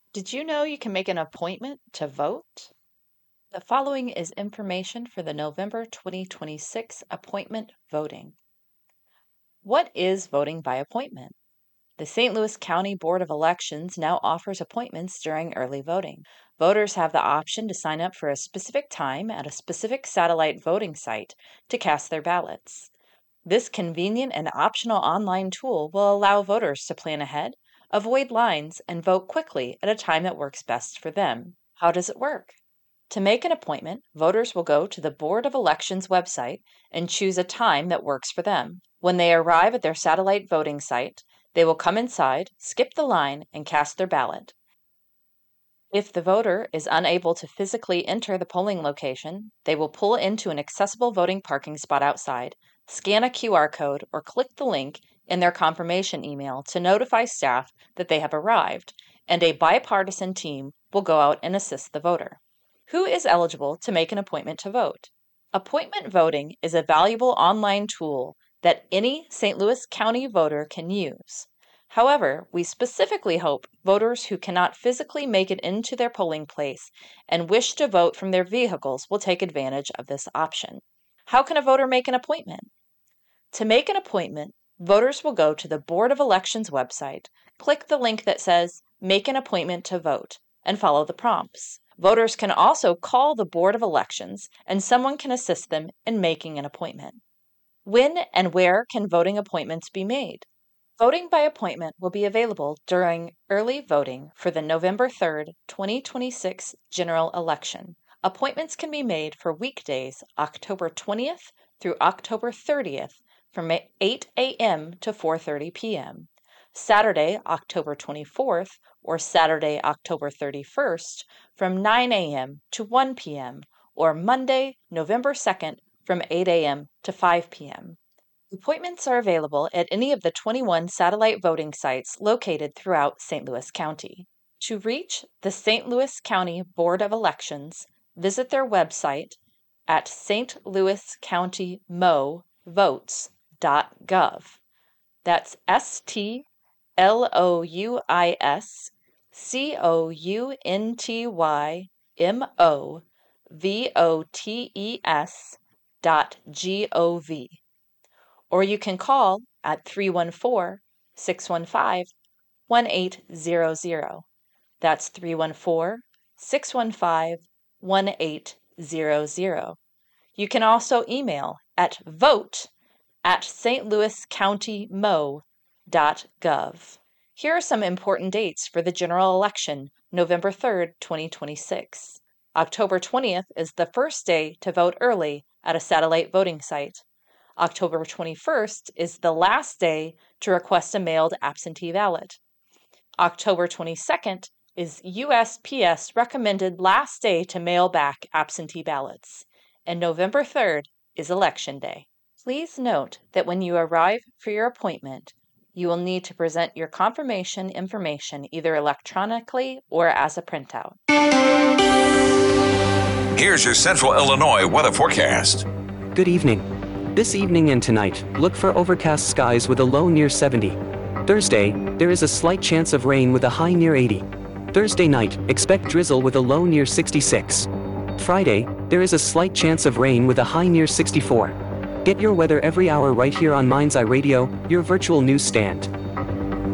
Did you know you can make an appointment to vote? The following is information for the November 2026 appointment voting. What is voting by appointment? The St. Louis County Board of Elections now offers appointments during early voting. Voters have the option to sign up for a specific time at a specific satellite voting site to cast their ballots. This convenient and optional online tool will allow voters to plan ahead, avoid lines, and vote quickly at a time that works best for them. How does it work? To make an appointment, voters will go to the Board of Elections website and choose a time that works for them. When they arrive at their satellite voting site, they will come inside, skip the line, and cast their ballot. If the voter is unable to physically enter the polling location, they will pull into an accessible voting parking spot outside, scan a QR code, or click the link in their confirmation email to notify staff that they have arrived, and a bipartisan team will go out and assist the voter. Who is eligible to make an appointment to vote? Appointment voting is a valuable online tool that any St. Louis County voter can use. However, we specifically hope voters who cannot physically make it into their polling place and wish to vote from their vehicles will take advantage of this option. How can a voter make an appointment? To make an appointment, voters will go to the Board of Elections website, click the link that says Make an Appointment to Vote, and follow the prompts. Voters can also call the Board of Elections, and someone can assist them in making an appointment. When and where can voting appointments be made? Voting by appointment will be available during early voting for the November 3rd, 2026 general election. Appointments can be made for weekdays October 20th through October 30th from 8 a.m. to 4:30 p.m., Saturday, October 24th, or Saturday, October 31st, from 9 a.m. to 1 p.m., or Monday, November 2nd, from 8 a.m. to 5 p.m. Appointments are available at any of the 21 satellite voting sites located throughout St. Louis County. To reach the St. Louis County Board of Elections, visit their website at stlouiscountymovotes.gov. That's stlouiscountymovotes.gov. Or you can call at 314-615-1800. That's 314-615-1800. You can also email at vote@stlouiscountymo.gov. Here are some important dates for the general election, November 3rd, 2026. October 20th is the first day to vote early at a satellite voting site. October 21st is the last day to request a mailed absentee ballot. October 22nd is USPS recommended last day to mail back absentee ballots. And November 3rd is Election Day. Please note that when you arrive for your appointment, you will need to present your confirmation information either electronically or as a printout. Here's your Central Illinois weather forecast. Good evening. This evening and tonight, look for overcast skies with a low near 70. Thursday, there is a slight chance of rain with a high near 80. Thursday night, expect drizzle with a low near 66. Friday, there is a slight chance of rain with a high near 64. Get your weather every hour right here on Mind's Eye Radio, your virtual news stand.